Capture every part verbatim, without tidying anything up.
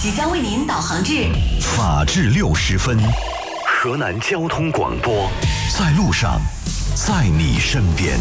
即将为您导航至法治六十分，河南交通广播，在路上，在你身边。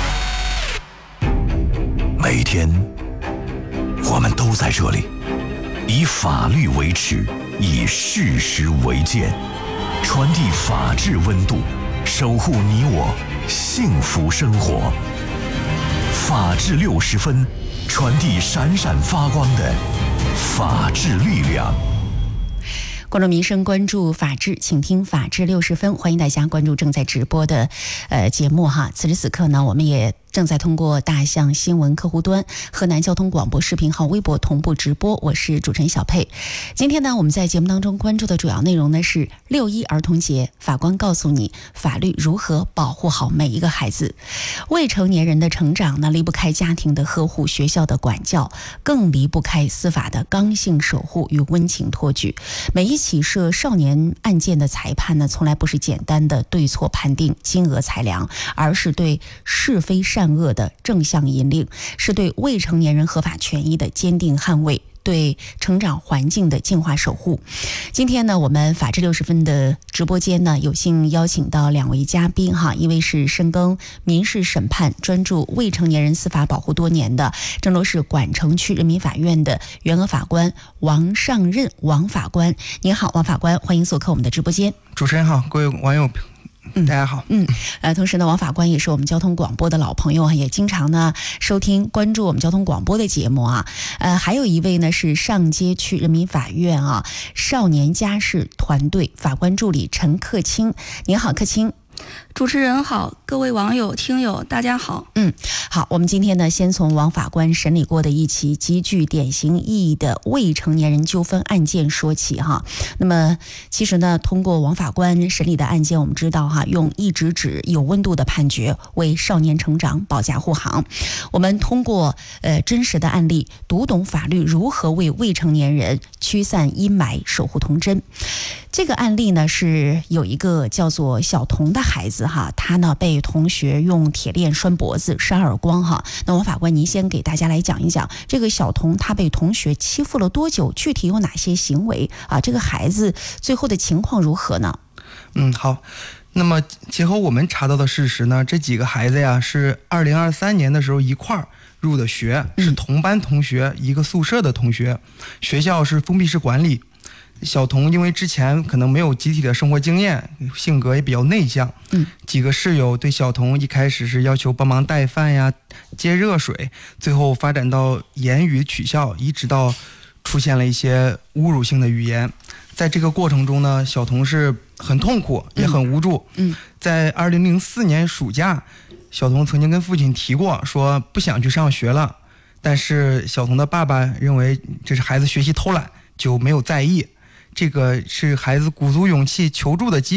每天，我们都在这里，以法律为尺，以事实为鉴，传递法治温度，守护你我幸福生活。法治六十分，传递闪闪发光的法治力量。 关注民生，关注法治，请听法治六十分。欢迎大家关注正在直播的呃节目哈。此时此刻呢，我们也正在通过大象新闻客户端、河南交通广播视频号、微博同步直播。我是主持人小佩。今天呢，我们在节目当中关注的主要内容呢是六一儿童节，法官告诉你法律如何保护好每一个孩子。未成年人的成长呢，离不开家庭的呵护、学校的管教，更离不开司法的刚性守护与温情托举。每一起涉少年案件的裁判呢，从来不是简单的对错判定、金额裁量，而是对是非善恶的正向引领，是对未成年人合法权益的坚定捍卫，对成长环境的净化守护。今天呢，我们法治六十分的直播间呢，有幸邀请到两位嘉宾哈，一位是深耕民事审判、专注未成年人司法保护多年的郑州市管城区人民法院的原额法官王尚任王法官。您好，王法官，欢迎做客我们的直播间。 主持人好，各位网友嗯， 大家好。 嗯，呃，同时呢，王法官也是我们交通广播的老朋友啊，也经常呢收听关注我们交通广播的节目啊。呃，还有一位呢是上街区人民法院啊少年家事团队法官助理陈克清。您好，克清。 主持人好，各位网友听友大家好。 嗯，好，我们今天呢先从王法官审理过的一起极具典型意义的未成年人纠纷案件说起哈。那么其实呢，通过王法官审理的案件，我们知道哈，用一纸纸有温度的判决为少年成长保驾护航。我们通过呃真实的案例，读懂法律如何为未成年人驱散阴霾、守护童真。这个案例呢是有一个叫做小童的孩子哈，他呢被同学用铁链拴脖子、扇耳光哈。那王法官，您先给大家来讲一讲这个小童他被同学欺负了多久，具体有哪些行为啊？这个孩子最后的情况如何呢？ 嗯，好。那么结合我们查到的事实呢，这几个孩子呀是二零二三年的时候一块儿入的学，是同班同学，一个宿舍的同学，学校是封闭式管理。小童因为之前可能没有集体的生活经验，性格也比较内向，嗯，几个室友对小童一开始是要求帮忙带饭呀、接热水，最后发展到言语取笑，一直到出现了一些侮辱性的语言。在这个过程中呢，小童是很痛苦，也很无助。嗯，在二零零四年暑假，小童曾经跟父亲提过，说不想去上学了，但是小童的爸爸认为这是孩子学习偷懒，就没有在意。这个是孩子鼓足勇气求助的机会。